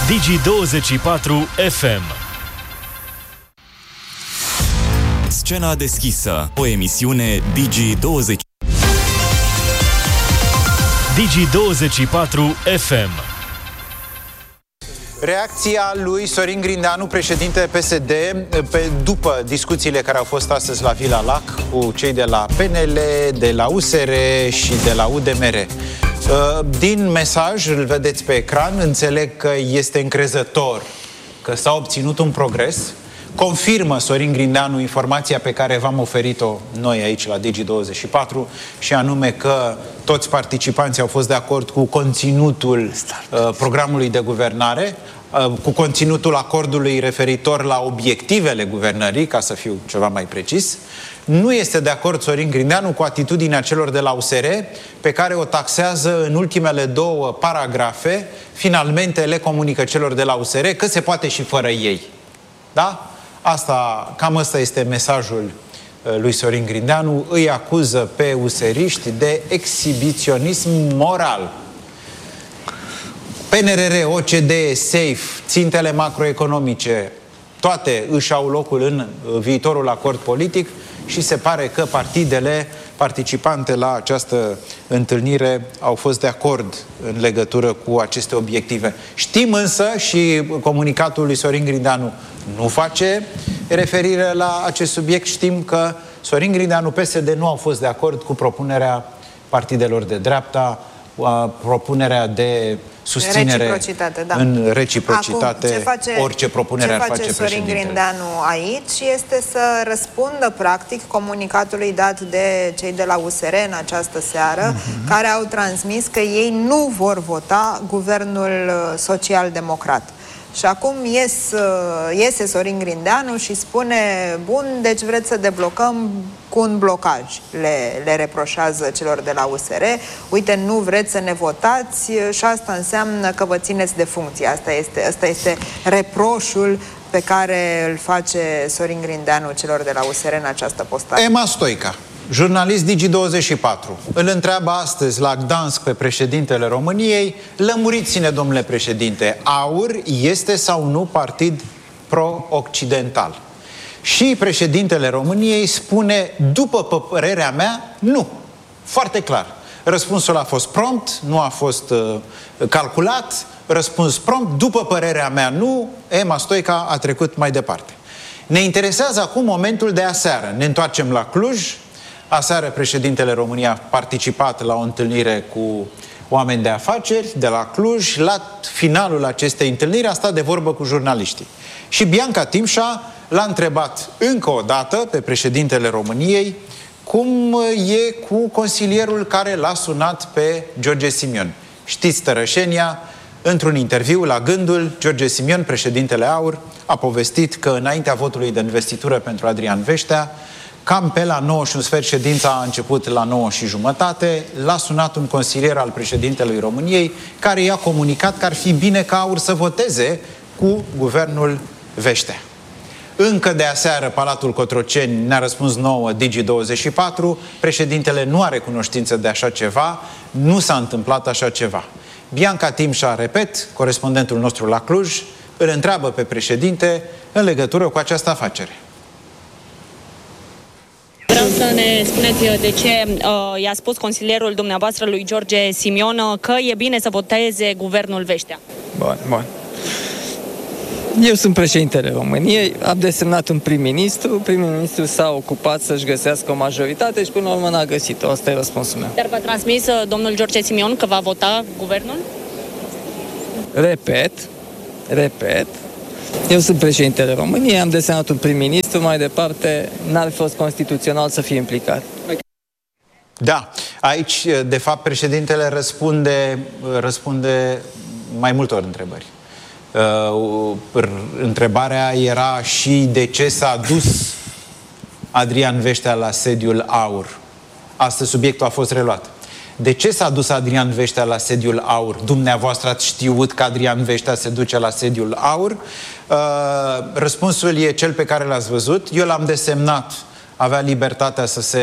Digi24 FM. Scena deschisă, o emisiune Digi20. Digi24 FM. Reacția lui Sorin Grindeanu, președinte PSD, după discuțiile care au fost astăzi la Vila Lac cu cei de la PNL, de la USR și de la UDMR. Din mesaj, îl vedeți pe ecran, înțeleg că este încrezător că s-a obținut un progres. Confirmă Sorin Grindeanu informația pe care v-am oferit-o noi aici la Digi24, și anume că toți participanții au fost de acord cu conținutul programului de guvernare, cu conținutul acordului referitor la obiectivele guvernării, ca să fiu ceva mai precis. Nu este de acord Sorin Grindeanu cu atitudinea celor de la USR, pe care o taxează în ultimele două paragrafe. Finalmente le comunică celor de la USR că se poate și fără ei. Da? Cam ăsta este mesajul lui Sorin Grindeanu. Îi acuză pe useriști de exhibiționism moral. PNRR, OCDE, SAFE, țintele macroeconomice, toate își au locul în viitorul acord politic și se pare că partidele participante la această întâlnire au fost de acord în legătură cu aceste obiective. Știm însă, și comunicatul lui Sorin Grindeanu nu face referire la acest subiect, știm că Sorin Grindeanu, PSD, nu au fost de acord cu propunerea partidelor de dreapta, propunerea de susținere în reciprocitate. Acum, orice propunere ar face președintele. Sorin Grindeanu aici este să răspundă practic comunicatului dat de cei de la USR în această seară, care au transmis că ei nu vor vota guvernul social-democrat. Și acum iese Sorin Grindeanu și spune: bun, deci vreți să deblocăm cu un blocaj. Le reproșează celor de la USR. Uite, nu vreți să ne votați și asta înseamnă că vă țineți de funcție. Asta este reproșul pe care îl face Sorin Grindeanu celor de la USR în această postare. Emma Stoica, jurnalist Digi24, îl întreabă astăzi la Gdansk pe președintele României: lămuriți-ne, domnule președinte, AUR este sau nu partid pro-occidental? Și președintele României spune: după părerea mea, nu. Foarte clar. Răspunsul a fost prompt, nu a fost calculat, răspuns prompt, după părerea mea, nu. Emma Stoica a trecut mai departe. Ne interesează acum momentul de aseară. Ne întoarcem la Cluj. Aseară președintele României a participat la o întâlnire cu oameni de afaceri de la Cluj. La finalul acestei întâlniri a stat de vorbă cu jurnaliștii. Și Bianca Timșa l-a întrebat încă o dată pe președintele României cum e cu consilierul care l-a sunat pe George Simion. Știți tărășenia? Într-un interviu la Gândul, George Simion, președintele AUR, a povestit că înaintea votului de investitură pentru Adrian Veștea, cam pe la 9:15 ședința a început la 9:30, l-a sunat un consilier al președintelui României, care i-a comunicat că ar fi bine ca AUR să voteze cu guvernul Veștea. Încă de aseară Palatul Cotroceni ne-a răspuns nouă Digi24, președintele nu are cunoștință de așa ceva, nu s-a întâmplat așa ceva. Bianca Timșa, repet, corespondentul nostru la Cluj, îl întreabă pe președinte în legătură cu această afacere. Vreau să ne spuneți de ce i-a spus consilierul dumneavoastră lui George Simion că e bine să voteze guvernul Veștea. Bun. Eu sunt președintele României, am desemnat un prim-ministru, prim-ministru s-a ocupat să-și găsească o majoritate și până la urmă n-a găsit-o. Asta e răspunsul meu. Dar v-a transmis domnul George Simion că va vota guvernul? Repet, eu sunt președintele României, am desemnat un prim-ministru, mai departe n-ar fi fost constituțional să fie implicat. Da, aici, de fapt, președintele răspunde mai multor întrebări. Întrebarea era și de ce s-a dus Adrian Veștea la sediul AUR. Astăzi subiectul a fost reluat. De ce s-a dus Adrian Veștea la sediul AUR? Dumneavoastră ați știut că Adrian Veștea se duce la sediul AUR? Răspunsul e cel pe care l-ați văzut. Eu l-am desemnat avea libertatea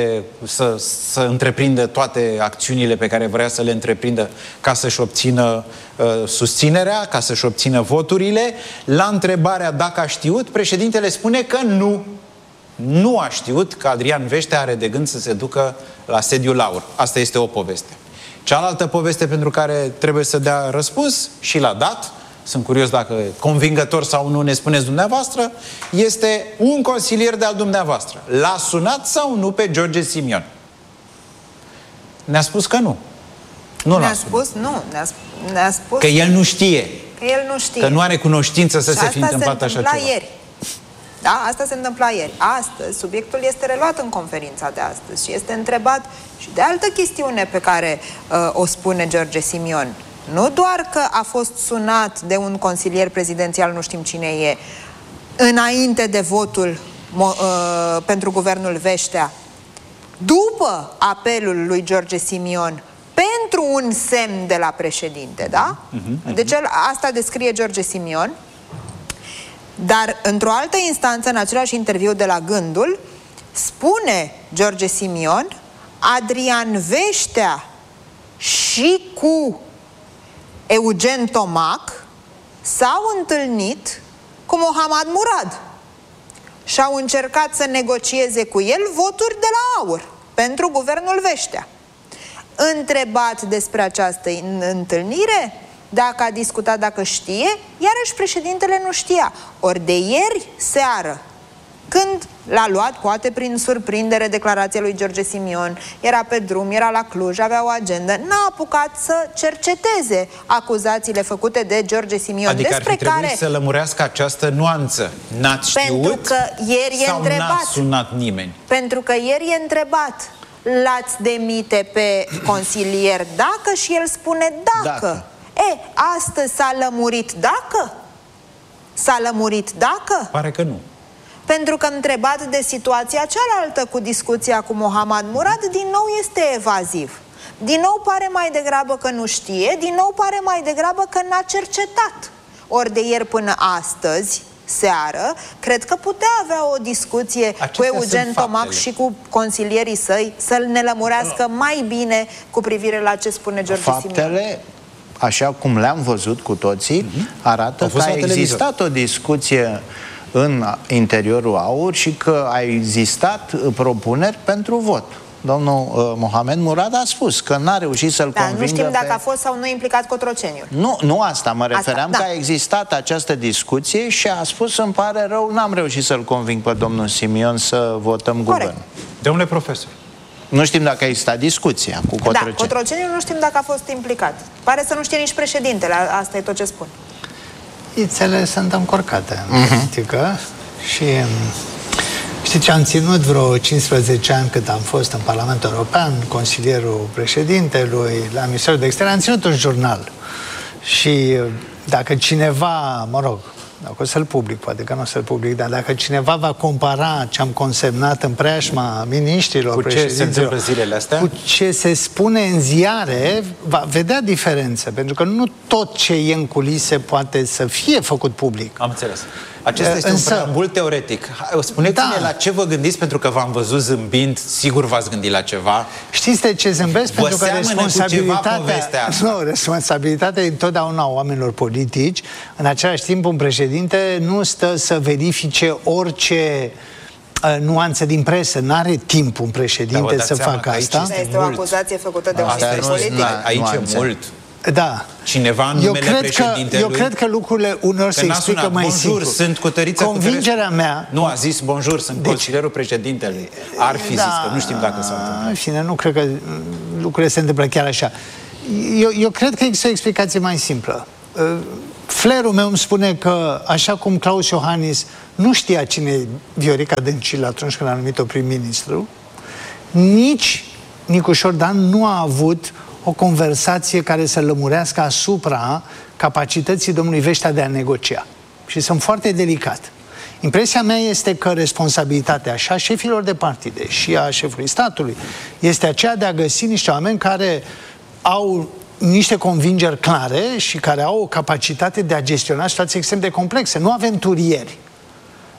să întreprindă toate acțiunile pe care vrea să le întreprindă ca să-și obțină susținerea, ca să-și obțină voturile. La întrebarea dacă a știut, președintele spune că nu. Nu a știut că Adrian Veștea are de gând să se ducă la sediul Aur. Asta este o poveste. Cealaltă poveste pentru care trebuie să dea răspuns și l-a dat, sunt curios dacă convingător sau nu ne spuneți dumneavoastră, este un consilier de-al dumneavoastră. L-a sunat sau nu pe George Simion? Ne-a spus că nu. Nu ne-a spus, nu. Ne-a spus că el nu știe. Că el nu știe. Că nu are cunoștință să se fi întâmplat așa ceva. Ieri. Da, asta se întâmpla ieri. Astăzi, subiectul este reluat în conferința de astăzi și este întrebat și de altă chestiune pe care o spune George Simion. Nu doar că a fost sunat de un consilier prezidențial, nu știm cine e, înainte de votul pentru guvernul Veștea, după apelul lui George Simion, pentru un semn de la președinte, da? Deci asta descrie George Simion. Dar într-o altă instanță, în același interviu de la Gândul, spune George Simion, Adrian Veștea și cu Eugen Tomac s-au întâlnit cu Mohamed Murad și au încercat să negocieze cu el voturi de la Aur pentru guvernul Veștea. Întrebat despre această întâlnire, dacă a discutat, dacă știe, iarăși președintele nu știa. Ori de ieri seară, când l-a luat, poate prin surprindere, declarația lui George Simion, era pe drum, era la Cluj, avea o agendă, n-a apucat să cerceteze acuzațiile făcute de George Simion. Adică despre ar fi trebuit să lămurească această nuanță. N-ați știut pentru că ieri sau întrebat, n-a sunat nimeni? Pentru că ieri e întrebat, l-ați demite pe consilier dacă? Și el spune dacă. Astăzi s-a lămurit dacă? S-a lămurit dacă? Pare că nu. Pentru că întrebat de situația cealaltă cu discuția cu Mohamed Murad, din nou este evaziv. Din nou pare mai degrabă că nu știe, din nou pare mai degrabă că n-a cercetat. Ori de ieri până astăzi, seară, cred că putea avea o discuție cu Eugen Tomac și cu consilierii săi să ne lămurească mai bine cu privire la ce spune George Simion. Faptele, așa cum le-am văzut cu toții, arată că a existat o discuție în interiorul Aur și că a existat propuneri pentru vot. Domnul Mohamed Murad a spus că n-a reușit să-l convingă. Nu știm dacă a fost sau nu implicat Cotroceniul. Nu asta, mă refeream că a existat această discuție și a spus, îmi pare rău, n-am reușit să-l conving pe domnul Simion să votăm guvern. Domnule profesor, nu știm dacă a existat discuția cu Cotroceniul. Da, Cotroceniul nu știm dacă a fost implicat. Pare să nu știe nici președintele, asta e tot ce spun. Ițele sunt încorcate în politică și știți, am ținut vreo 15 ani cât am fost în Parlamentul European, consilierul președintelui, la Ministerul de Externe, am ținut un jurnal. Și dacă cineva, mă rog, dacă o să-l public, poate că nu o să-l public, dar dacă cineva va compara ce am consemnat în preajma miniștrilor, președinților, cu ce se spune în ziare, va vedea diferențe, pentru că nu tot ce e în culise poate să fie făcut public. Am înțeles. Acesta este un preambul teoretic. Spuneți-ne la ce vă gândiți, pentru că v-am văzut zâmbind, sigur v-ați gândit la ceva. Știți de ce zâmbesc? Pentru că responsabilitatea e întotdeauna oamenilor politici. În același timp, un președinte nu stă să verifice orice nuanțe din presă. N-are timp un președinte să facă asta. Este o acuzație făcută de un politic. Aici e mult. Da. Cineva în numele președintelui. Eu cred că lucrurile uneori se explică mai simplu. Sunt cu tărița. Convingerea mea... Nu, a zis bonjour, sunt consilierul președintelui. Ar fi zis, că nu știm dacă s-a întâmplat. În fine, nu cred că lucrurile se întâmplă chiar așa. Eu cred că există o explicație mai simplă. Flairul meu îmi spune că, așa cum Claus Iohannis nu știa cine e Viorica Dăncilă atunci când a numit-o prim-ministru, nici Nicușor Dan nu a avut o conversație care să lămurească asupra capacității domnului Veștea de a negocia. Și sunt foarte delicat. Impresia mea este că responsabilitatea și a șefilor de partide și a șefului statului este aceea de a găsi niște oameni care au niște convingeri clare și care au o capacitate de a gestiona situații extrem de complexe. Nu aventurieri.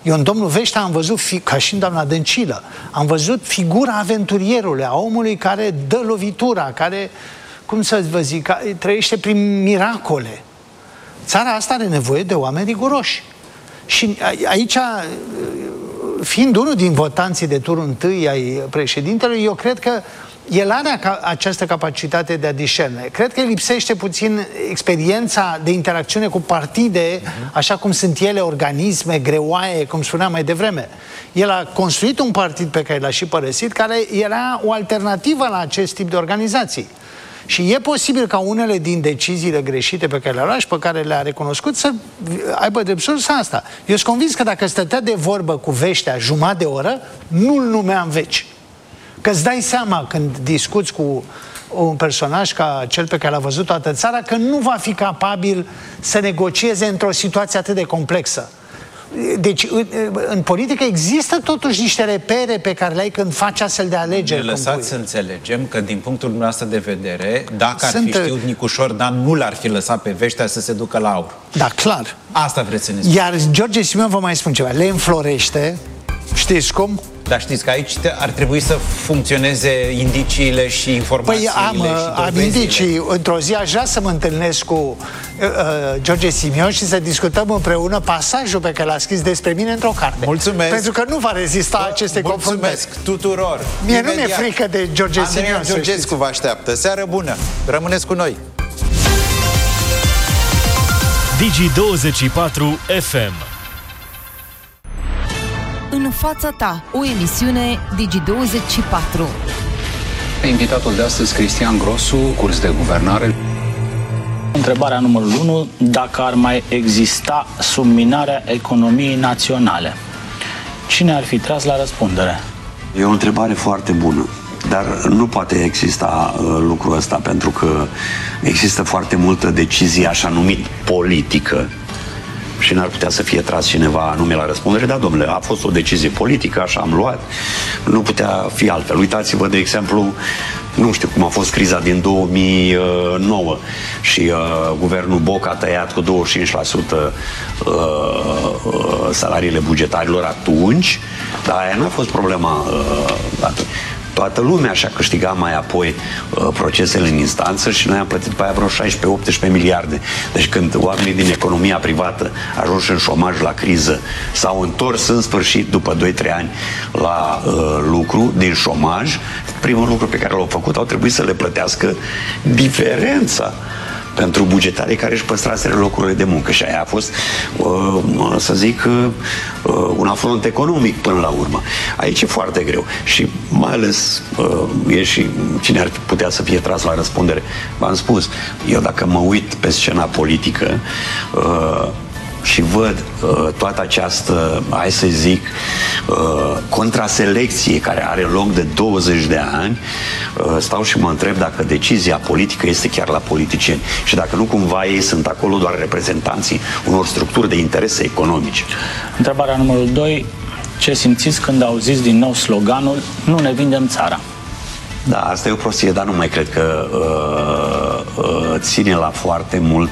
Eu în domnul Veștea am văzut, ca și în doamna Dăncilă, am văzut figura aventurierului, a omului care dă lovitura, care, cum să vă zic, trăiește prin miracole. Țara asta are nevoie de oameni riguroși. Și aici, fiind unul din votanții de turul întâi ai președintelui, eu cred că el are această capacitate de a discerne. Cred că îi lipsește puțin experiența de interacțiune cu partide, așa cum sunt ele, organisme, greoaie, cum spuneam mai devreme. El a construit un partid pe care l-a și părăsit, care era o alternativă la acest tip de organizații. Și e posibil ca unele din deciziile greșite pe care le-a luat și pe care le-a recunoscut să aibă drept sursa asta. Eu sunt convins că dacă stătea de vorbă cu Veștea jumătate de oră, nu-l numea în veci. Că îți dai seama când discuți cu un personaj ca cel pe care l-a văzut toată țara, că nu va fi capabil să negocieze într-o situație atât de complexă. Deci, în politică există totuși niște repere pe care le ai când faci astfel de alegeri. Ne lăsați să înțelegem că, din punctul dumneavoastră de vedere, dacă ar fi știut Nicușor Dan, nu l-ar fi lăsat pe Veștea să se ducă la aur. Da, clar. Asta vreți să ne spuneți. Iar George Simion, vă mai spun ceva, le înflorește, știți cum? Dar știți că aici ar trebui să funcționeze indiciile și informațiile. Păi am indicii. Într-o zi aș vrea să mă întâlnesc cu George Simion și să discutăm împreună pasajul pe care l-a scris despre mine într-o carte. Mulțumesc. Pentru că nu va rezista aceste confruntări. Mulțumesc tuturor. Mie nu mi-e frică de George Simion. Andrei Georgescu vă așteaptă. Seară bună. Rămâneți cu noi. Digi24 FM. În fața ta, o emisiune Digi24. Invitatul de astăzi, Cristian Grosu, curs de guvernare. Întrebarea numărul 1, dacă ar mai exista subminarea economiei naționale, cine ar fi tras la răspundere? E o întrebare foarte bună, dar nu poate exista lucrul ăsta, pentru că există foarte multă decizie, așa numit politică, și n-ar putea să fie tras cineva anume la răspundere. Da, domnule, a fost o decizie politică, așa am luat, nu putea fi altfel. Uitați-vă, de exemplu, nu știu cum a fost criza din 2009 și guvernul Boc a tăiat cu 25% salariile bugetarilor atunci, dar aia n-a fost problema atunci. Toată lumea și-a câștigat mai apoi procesele în instanță și noi am plătit pe aia vreo 16-18 miliarde. Deci când oamenii din economia privată ajunși în șomaj la criză s-au întors în sfârșit după 2-3 ani la lucru din șomaj, primul lucru pe care l-au făcut, au trebuit să le plătească diferența pentru bugetarii care își păstraseră locurile de muncă. Și aia a fost, să zic, un afront economic până la urmă. Aici e foarte greu. Și mai ales e și cine ar putea să fie tras la răspundere. V-am spus, eu dacă mă uit pe scena politică și văd toată această, hai să zic, contraselecție care are loc de 20 de ani, stau și mă întreb dacă decizia politică este chiar la politicieni și dacă nu cumva ei sunt acolo doar reprezentanții unor structuri de interese economice. Întrebarea numărul 2, ce simțiți când auziți din nou sloganul "Nu ne vindem țara"? Da, asta e o prostie, dar nu mai cred că ține la foarte mult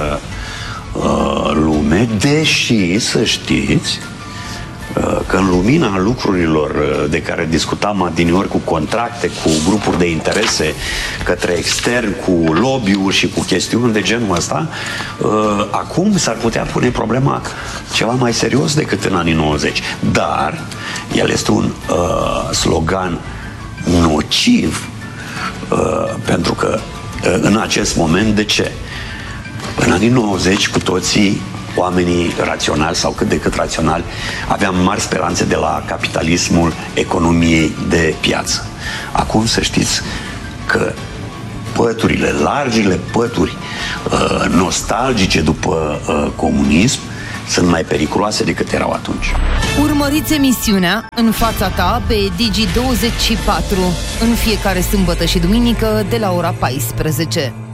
lume, deși să știți că în lumina lucrurilor de care discutam adineori, cu contracte, cu grupuri de interese către extern, cu lobby-uri și cu chestiuni de genul ăsta, acum s-ar putea pune problema ceva mai serios decât în anii 90. Dar el este un slogan nociv pentru că în acest moment, de ce? În anii 90 cu toții oamenii raționali sau cât de cât raționali aveam mari speranțe de la capitalismul economiei de piață. Acum să știți că păturile, largile pături nostalgice după comunism sunt mai periculoase decât erau atunci. Urmăriți emisiunea În fața ta pe Digi24 în fiecare sâmbătă și duminică de la ora 14.